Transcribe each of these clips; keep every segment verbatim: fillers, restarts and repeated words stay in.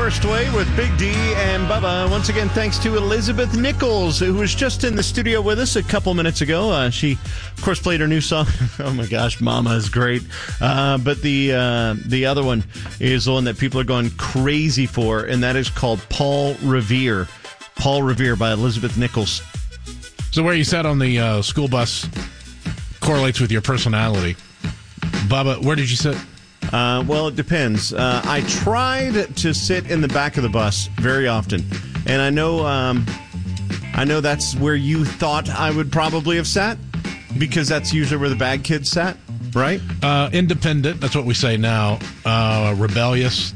First Way with Big D and Bubba. Once again, thanks to Elizabeth Nichols, who was just in the studio with us a couple minutes ago. Uh, she, of course, played her new song. Oh, my gosh, Mama is great. Uh, but the uh, the other one is the one that people are going crazy for, and that is called Paul Revere. Paul Revere by Elizabeth Nichols. So where you sat on the uh, school bus correlates with your personality. Bubba, where did you sit? Uh, well, it depends. Uh, I tried to sit in the back of the bus very often, and I know, um, I know that's where you thought I would probably have sat, because that's usually where the bad kids sat, right? Uh, independent. That's what we say now. Uh, rebellious.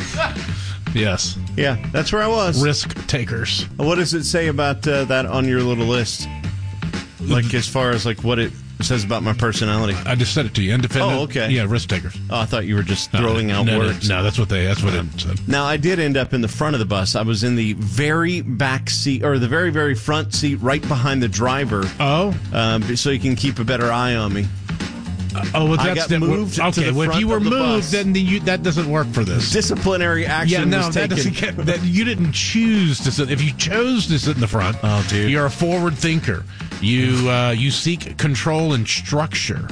Yes. Yeah, that's where I was. Risk takers. What does it say about uh, that on your little list? Like, as far as like what it says about my personality? I just said it to you. Independent. Oh, okay. Yeah, risk takers. Oh, I thought you were just throwing no, out no, words. No, no, that's what they. That's what um, it said. Now, I did end up in the front of the bus. I was in the very back seat, or the very, very front seat, right behind the driver. Oh, um, so you can keep a better eye on me. Uh, oh, well, that's I got that, moved. Okay, to the well, if front you were of the moved, bus. then the, you, that doesn't work for this. Disciplinary action Yeah, no, was that taken. doesn't get. That you didn't choose to sit. If you chose to sit in the front, oh, dude, you're a forward thinker. You uh, you seek control and structure.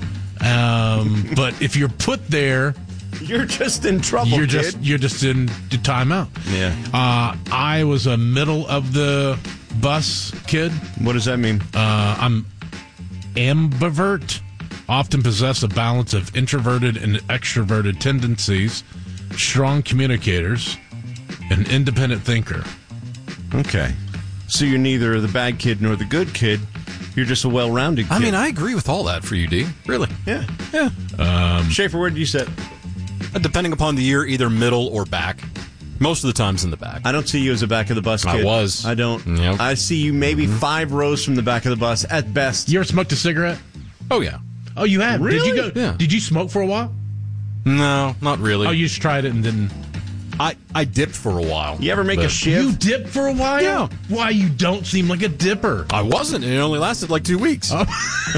Um, but if you're put there, you're just in trouble. You're kid. just you're just in the timeout. Yeah. Uh, I was a middle of the bus kid. What does that mean? Uh, I'm ambivert. Often possess a balance of introverted and extroverted tendencies, strong communicators, an independent thinker. Okay. So you're neither the bad kid nor the good kid. You're just a well-rounded kid. I mean, I agree with all that for you, D. Really. Yeah. Yeah. Um, Schaefer, where did you sit? Depending upon the year, either middle or back. Most of the times in the back. I don't see you as a back of the bus kid. I was. I don't. Yep. I see you maybe Mm-hmm. five rows from the back of the bus at best. You ever smoked a cigarette? Oh, yeah. Oh, you have? Really? Did you go? Yeah. Did you smoke for a while? No, not really. Oh, you just tried it and didn't. I, I dipped for a while. You ever make a but- shift? You dipped for a while? Yeah. Why, you don't seem like a dipper. I wasn't. It only lasted like two weeks. Oh.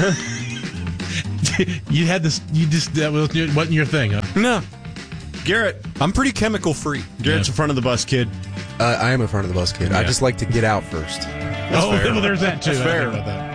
You had this, you just, that was, wasn't your thing, huh? No. Garrett. I'm pretty chemical free. Garrett's Yeah. in front of the bus kid. Uh, I am in front of the bus kid. I Yeah. just like to get out first. Oh, fair. well, there's that too. That's I fair. think about that.